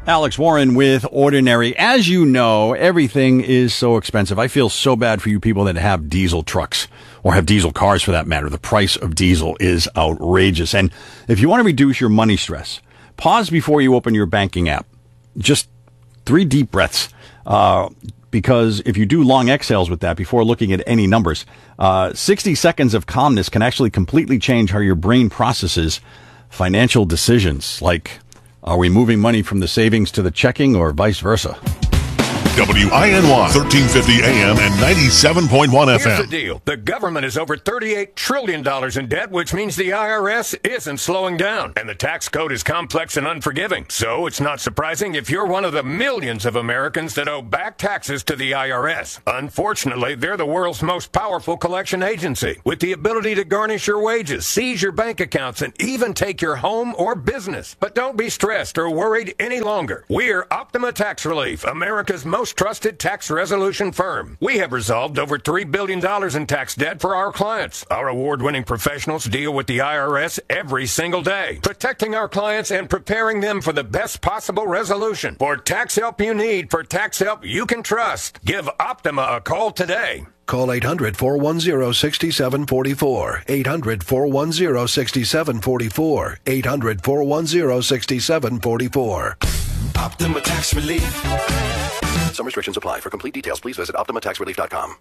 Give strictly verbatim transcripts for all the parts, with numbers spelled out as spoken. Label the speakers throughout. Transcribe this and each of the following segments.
Speaker 1: Alex Warren with Ordinary. As you know, everything is so expensive. I feel so bad for you people that have diesel trucks or have diesel cars for that matter. The price of diesel is outrageous. And if you want to reduce your money stress, pause before you open your banking app. Just three deep breaths. Uh, because if you do long exhales with that before looking at any numbers, uh, sixty seconds of calmness can actually completely change how your brain processes financial decisions, like, are we moving money from the savings to the checking or vice versa?
Speaker 2: W I N Y, thirteen fifty A M and ninety-seven point one F M.
Speaker 3: Here's the deal. The government is over thirty-eight trillion dollars in debt, which means the I R S isn't slowing down. And the tax code is complex and unforgiving. So it's not surprising if you're one of the millions of Americans that owe back taxes to the I R S. Unfortunately, they're the world's most powerful collection agency, with the ability to garnish your wages, seize your bank accounts, and even take your home or business. But don't be stressed or worried any longer. We're Optima Tax Relief, America's most trusted tax resolution firm. We have resolved over three billion dollars in tax debt for our clients. Our award-winning professionals deal with the I R S every single day, protecting our clients and preparing them for the best possible resolution. For tax help you need, for tax help you can trust, give Optima a call today.
Speaker 4: Call eight hundred, four one zero, six seven four four. eight hundred, four one zero, six seven four four. eight hundred, four one zero, six seven four four.
Speaker 5: Optima Tax Relief.
Speaker 4: Some restrictions apply. For complete details, please visit optima tax relief dot com.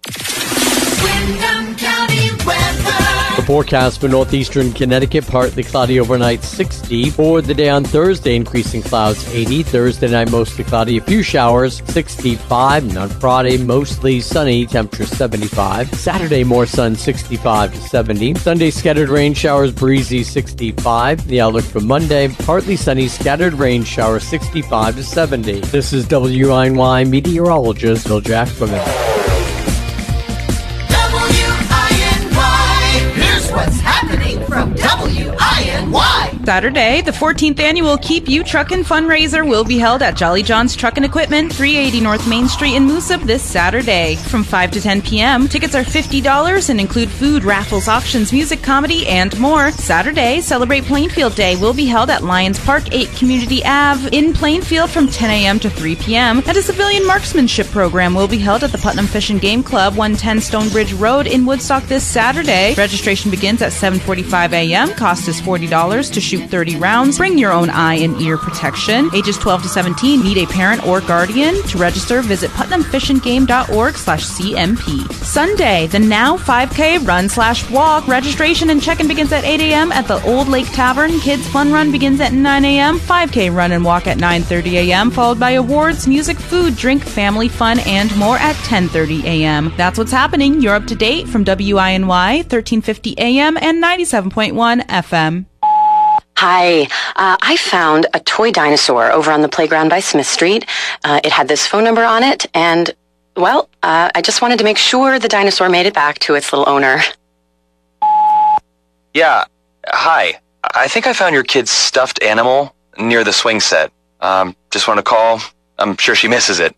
Speaker 6: Windham County weather.
Speaker 7: The forecast for northeastern Connecticut, partly cloudy overnight, sixty. For the day on Thursday, increasing clouds, eighty. Thursday night, mostly cloudy, a few showers, sixty-five. And on Friday, mostly sunny, temperature seventy-five. Saturday, more sun, sixty-five to seventy. Sunday, scattered rain showers, breezy, sixty-five. The outlook for Monday, partly sunny, scattered rain showers, sixty-five to seventy. This is W I N Y meteorologist Bill Jackman.
Speaker 6: What's happening from W I N Y?
Speaker 8: Saturday, the fourteenth annual Keep You Truckin' fundraiser will be held at Jolly John's Truckin' Equipment, three eighty North Main Street in Moosop this Saturday. From five to ten p.m., tickets are fifty dollars and include food, raffles, auctions, music, comedy, and more. Saturday, Celebrate Plainfield Day will be held at Lions Park, eight Community Avenue in Plainfield from ten a.m. to three p.m. And a civilian marksmanship program will be held at the Putnam Fish and Game Club, one ten Stonebridge Road in Woodstock this Saturday. Registration begins at seven forty-five a.m. Cost is forty dollars to shoot thirty rounds. Bring your own eye and ear protection. Ages twelve to seventeen need a parent or guardian. To register, visit putnam fish and game dot org slash C M P. Sunday, the Now five K Run slash Walk. Registration and check-in begins at eight a.m. at the Old Lake Tavern. Kids Fun Run begins at nine a.m. five K Run and Walk at nine thirty a.m. followed by awards, music, food, drink, family fun, and more at ten thirty a.m. That's what's happening. You're up to date from W I N Y, thirteen fifty A M and ninety-seven point one F M.
Speaker 9: Hi, uh, I found a toy dinosaur over on the playground by Smith Street. Uh, it had this phone number on it, and, well, uh, I just wanted to make sure the dinosaur made it back to its little owner.
Speaker 10: Yeah, hi. I think I found your kid's stuffed animal near the swing set. Um, just want to call. I'm sure she misses it.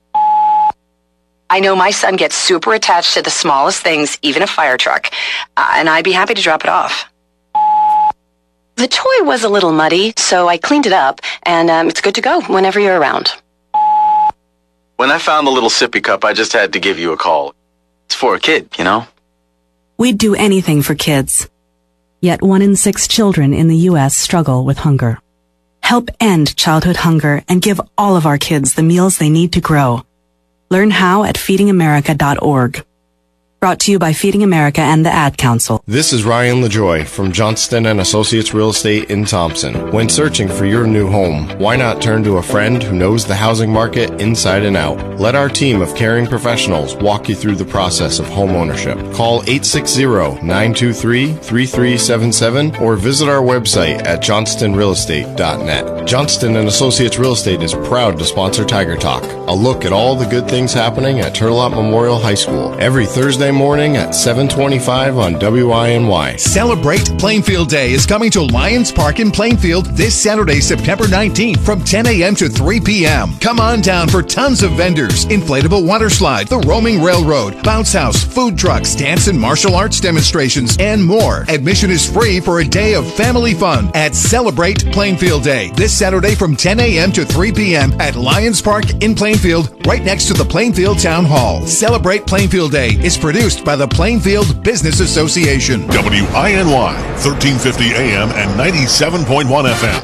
Speaker 9: I know my son gets super attached to the smallest things, even a fire truck, uh, and I'd be happy to drop it off. The toy was a little muddy, so I cleaned it up, and um, it's good to go whenever you're around.
Speaker 10: When I found the little sippy cup, I just had to give you a call. It's for a kid, you know?
Speaker 11: We'd do anything for kids. Yet one in six children in the U S struggle with hunger. Help end childhood hunger and give all of our kids the meals they need to grow. Learn how at feeding america dot org. Brought to you by Feeding America and the Ad Council.
Speaker 12: This is Ryan LaJoy from Johnston and Associates Real Estate in Thompson. When searching for your new home, why not turn to a friend who knows the housing market inside and out? Let our team of caring professionals walk you through the process of home ownership. Call eight six zero, nine two three, three three seven seven or visit our website at johnston real estate dot net. Johnston and Associates Real Estate is proud to sponsor Tiger Talk, a look at all the good things happening at Turlock Memorial High School, every Thursday Thursday morning at seven twenty-five on W I N Y.
Speaker 13: Celebrate Plainfield Day is coming to Lions Park in Plainfield this Saturday, September nineteenth from ten a.m. to three p.m. Come on down for tons of vendors, inflatable water slide, the roaming railroad, bounce house, food trucks, dance and martial arts demonstrations, and more. Admission is free for a day of family fun at Celebrate Plainfield Day this Saturday from ten a.m. to three p.m. at Lions Park in Plainfield, right next to the Plainfield Town Hall. Celebrate Plainfield Day is produced by the Plainfield Business Association.
Speaker 2: W I N Y, thirteen fifty A M and ninety-seven point one F M.